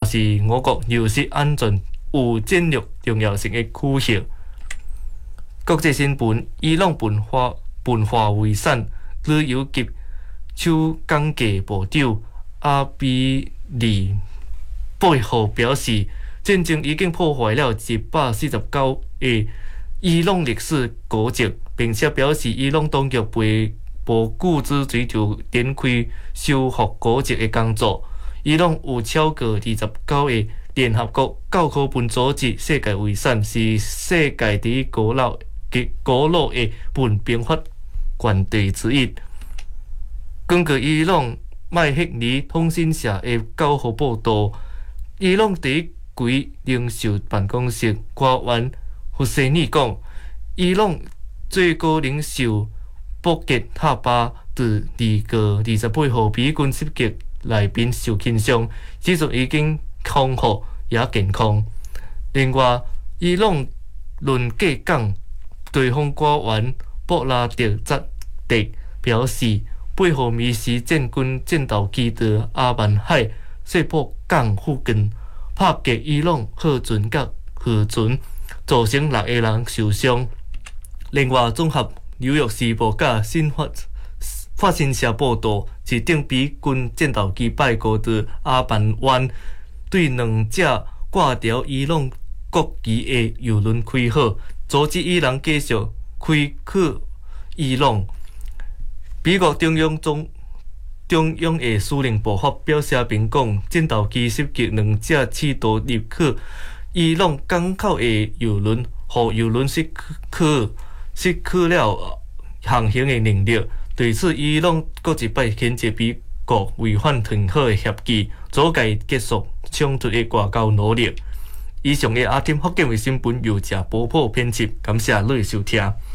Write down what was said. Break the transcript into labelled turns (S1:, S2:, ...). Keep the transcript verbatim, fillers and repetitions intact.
S1: 是我国油气安全有战略重要性的区域。国际新闻：伊朗文化文化遗产旅游及手工艺部长阿比里背后表示，战争已经破坏了一百四十九个伊朗历史古迹，并且表示伊朗当局会无顾之追求展开修复古迹的工作。伊朗有超过二十九个联合国教科文组织世界遗产，是世界第一古老的古老的文凭发源地之一。根据伊朗麦克尼通讯社的教学报道，伊朗第一轨领袖办公室官员胡塞尼讲，伊朗最高领袖布吉塔巴在二月二十八号美军袭击内面受轻伤，指出已经康复也健康。另外，伊朗论过港对方官员布拉德扎德表示，八号米时战军战斗机在阿曼海塞浦港附近拍击伊朗货船甲渔船，造成六个人受伤。另外，综合纽约时报甲新发发新社报道，一顶美军战斗机拜过在阿曼湾对两只挂条伊朗国旗的油轮开火，阻止伊朗继续开去伊朗。美国中央中中央的司令部发表声明讲，战斗机袭击两只试图入去伊朗港口的油轮，互油轮失去失去了航行的能力。对此，伊朗搁一摆谴责美国违反停火的协议，阻碍结束冲突的外交努力。以上的阿添福建卫新闻由谢波波编辑，感谢你的收听。